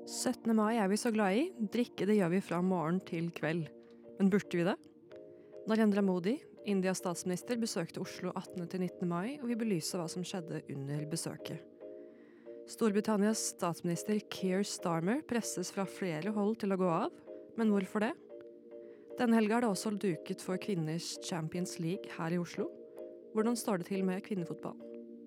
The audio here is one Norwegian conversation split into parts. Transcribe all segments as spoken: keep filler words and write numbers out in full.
syttende mai er vi så glad i. Drikke det gjør vi fra morgen til kveld. Men burde vi det? Narendra Modi, Indias statsminister, besøkte Oslo attende til nittende mai, og vi belyser hva som skjedde under besøket. Storbritannias statsminister Keir Starmer presses fra flere hold til å gå av. Men hvorfor det? Denne helga er det også duket for kvinners Champions League her i Oslo. Hvordan står det til med kvinnefotballen?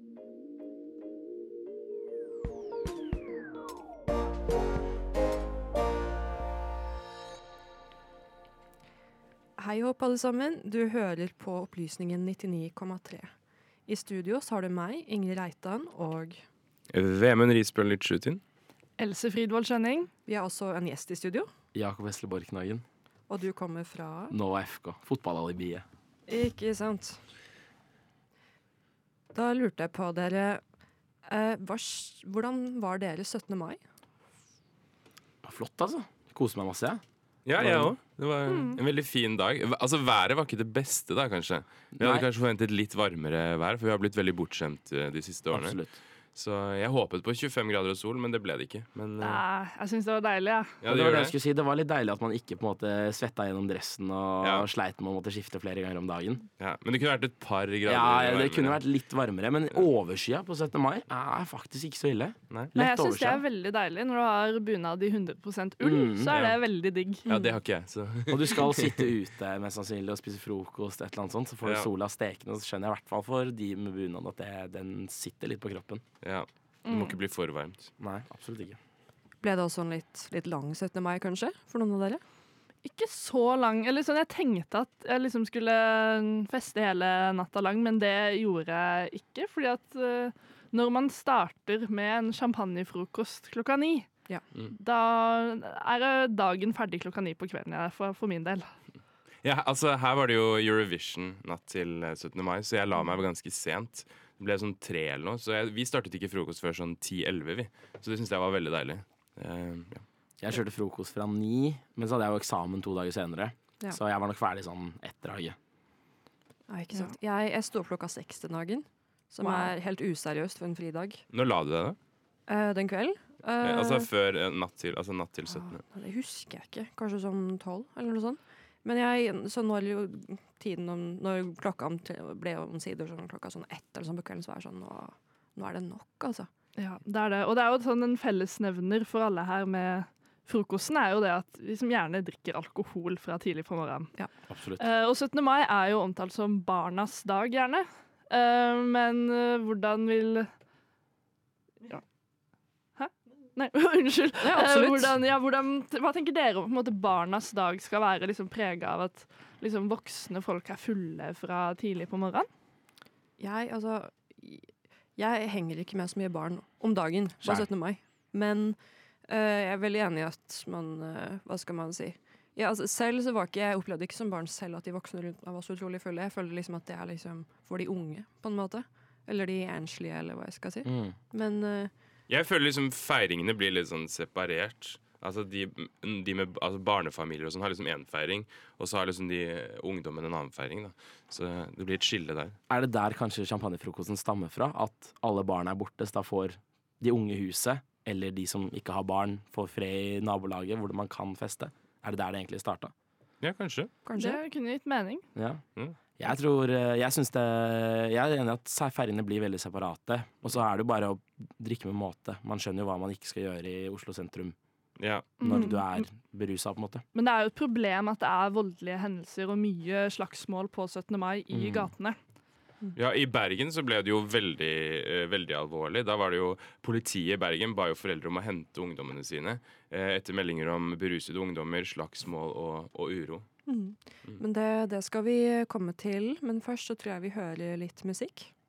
Hei hopp alle sammen, du hører på Opplysningen nittini komma tre. I studio så har du meg, Ingrid Reitan, og Vemund Risbjørn Lytsjutin. Else Fridvold Skjønning. Vi har også en gjest i studio. Jakob Vesleborg Knagen. Og du kommer fra Nova F K, fotballalibiet. Ikke sant. Da lurte jeg på dere, eh, hva, hvordan var dere syttende mai? Flott altså, koser meg masse, jeg. Ja, jeg òg. Det var en veldig fin dag. Altså, været var ikke det beste da, kanskje. Vi hadde Nei. kanskje forventet litt varmere vær, for vi har blitt veldig bortskjemt eh, de siste årene. Absolutt. Så jeg håpet på tjuefem grader og sol, men det ble det ikke. Men, eh, Nei, jeg syns det var deilig, jeg. ja, Og det det var gjør det jeg det. skulle si, det var litt deilig at man ikke på en måte svetta gjennom dressen og Ja. sleit med å måtte skifte flere ganger om dagen. Ja, men det kunne vært et par grader Ja, det varmere. kunne vært litt varmere, men overskya på syttende mai er faktisk ikke så ille. Nei. Men Lett jeg syns det overskya. er veldig deilig. Når du har bunad i hundre prosent ull, Mm, så er det ja. veldig digg. Ja, det har ikke jeg, så Og du skal sitte ute mest sannsynlig og spise frokost, et eller annet sånt, så får du Ja. sola stekende, så skjønner jeg i hvert fall for de med bunad at det, den sitter litt på kroppen. ja. Det må ikke bli for varmt. Nei, absolutt ikke. Ble det også en litt, litt lang syttende mai, kanskje, for noen av dere? Ikke så lang. Eller sånn, jeg tenkte at jeg liksom skulle feste hele natta lang, men det gjorde jeg ikke. Fordi at eh, når man starter med en champagnefrokost klokka ni, Ja. Mm. da er dagen ferdig klokka ni på kvelden, ja, for, for min del. Ja, altså Her var det jo Eurovision natt til eh, syttende mai, så jeg la meg ganske sent. Det ble sånn tre eller noe, så jeg, vi startet ikke frokost før sånn ti elleve, vi. Så det synes jeg var veldig deilig. Eh, ja. Jeg kjørte frokost fra ni, men så hadde jeg jo eksamen to dager senere. Ja. Så jeg var nok ferdig sånn etter draget. Ja, ikke sant. Jeg, jeg sto opp klokka seks den dagen, som Wow. er helt useriøst for en fridag. Når la du deg, da? Eh, den kvelden? Eh, Eh, altså før eh, natt til, altså natt til syttende. Ja, det husker jeg ikke. Kanskje sånn tolv, eller noe sånt. Men jeg, så når jo tiden om, når klokka om, ble omsider sånn klokka sånn ett eller sånn på kvelden, så var jeg sånn, nå, nå er det nok, altså. Ja, det er det. Og det er jo sånn en fellesnevner for alle her med frokosten er jo det at vi som gjerne drikker alkohol fra tidlig på morgenen. Absolutt. Eh, og syttende mai er jo omtalt som barnas dag, gjerne. Eh, men eh, hvordan vil ja. Hæ? Nei, unnskyld. Ja, Eh, absolutt. hvordan, ja, hvordan, hva tenker dere om på en måte, barnas dag skal være liksom, prega av at liksom, voksne folk er fulle fra tidlig på morgenen? Jeg, altså, jeg henger ikke med så mye barn om dagen på Skjær. syttende mai. Men eh, jeg er veldig enig i at man, eh, hva skal man si? Ja, altså, selv så var ikke, jeg opplevde ikke som barn selv at de voksne rundt meg var så utrolig fulle. Jeg føler liksom at det er liksom for de unge, på en måte. Eller de enslige, eller hva jeg skal si. Mm. Men eh, Jeg føler liksom feiringene blir litt sånn separert. Altså De, de med altså barnefamilier og sånn har liksom én feiring, og så har liksom de ungdommen en annen feiring. da Så det blir et skille der. Er det der kanskje champagnefrokosten stammer fra? At alle barn er borte, så da får de unge huset, eller de som ikke har barn, får fred i nabolaget hvor man kan feste? Er det der det egentlig starta? Ja, kanskje. kanskje. Det kunne gitt mening. Ja. Mm. Jeg tror eh, Jeg syns det Jeg er enig i at feiringene blir veldig separate. Og så er det jo bare å drikke med måte. Man skjønner jo hva man ikke skal gjøre i Oslo sentrum Ja. når Mm. du er berusa, på en måte. Men det er jo et problem at det er voldelige hendelser og mye slagsmål på syttende mai i Mm. gatene. Ja, I Bergen så ble det jo veldig, eh, veldig alvorlig. Da var det jo Politiet i Bergen ba jo foreldre om å hente ungdommene sine eh, etter meldinger om berusede ungdommer, slagsmål og, og uro. Mm. Men det, det skal vi komme til. Men først så tror jeg vi hører litt musikk.